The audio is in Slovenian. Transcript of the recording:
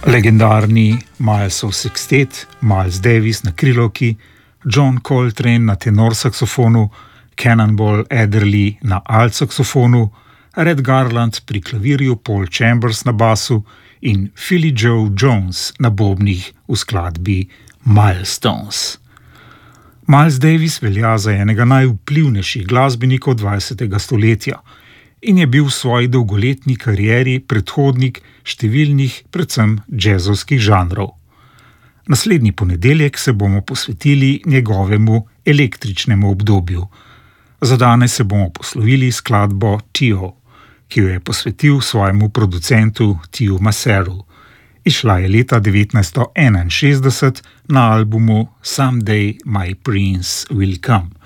Legendarni Milesov sekstet, Miles Davis na krilovki, John Coltrane na tenor saksofonu, Cannonball Adderley na alt saksofonu, Red Garland pri klavirju, Paul Chambers na basu in Philly Joe Jones na bobnih v skladbi Milestones. Miles Davis velja za enega najvplivnejših glasbenikov 20. stoletja in je bil v svoji dolgoletni karieri predhodnik številnih, predvsem džezovskih žanrov. Naslednji ponedeljek se bomo posvetili njegovemu električnemu obdobju. Za danes se bomo poslovili skladbo Tio, ki jo je posvetil svojemu producentu Tiju Maseru. Izšla je leta 1961 na albumu Someday My Prince Will Come.